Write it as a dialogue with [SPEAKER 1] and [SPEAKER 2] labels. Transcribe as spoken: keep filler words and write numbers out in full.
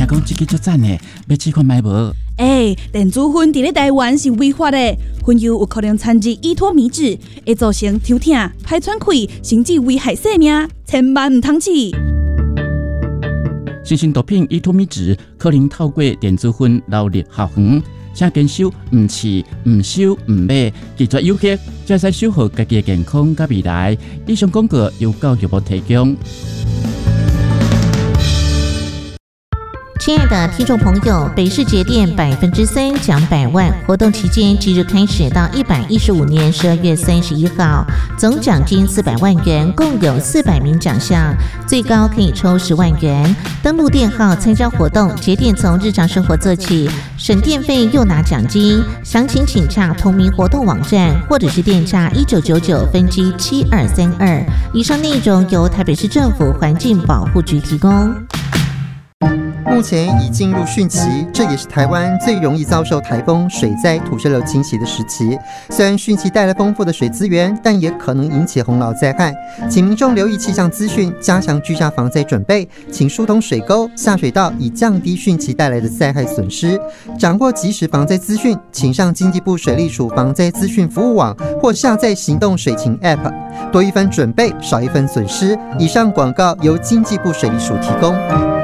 [SPEAKER 1] 讲这个足赞的，要试看买无？
[SPEAKER 2] 哎，电子烟伫咧台湾是违法的，烟油有可能掺入依托米酯，会造成头痛、排喘气，甚至危害生命，千万唔通试。
[SPEAKER 1] 新型毒品依托米酯可能透过电子烟流入校园，请坚守唔试、唔收、唔买，拒绝有益，才使守护家己的健康甲未来。以上广告由教育部提供。
[SPEAKER 3] 亲爱的听众朋友，北市节电百分之三奖百万活动期间即日开始到一百一十五年十二月三十一号，总奖金四百万元，共有四百名奖项，最高可以抽十万元。登录电号参加活动，节电从日常生活做起，省电费又拿奖金。详情请洽同名活动网站，或者是电诈一九九九分机七二三二。以上内容由台北市政府环境保护局提供。
[SPEAKER 4] 目前已进入汛期，这也是台湾最容易遭受台风、水灾、土石流侵袭的时期。虽然汛期带来丰富的水资源，但也可能引起洪涝灾害。请民众留意气象资讯，加强居家防灾准备，请疏通水沟、下水道，以降低汛期带来的灾害损失。掌握即时防灾资讯，请上经济部水利署防灾资讯服务网，或下载行动水情 App。多一分准备，少一分损失。以上广告由经济部水利署提供。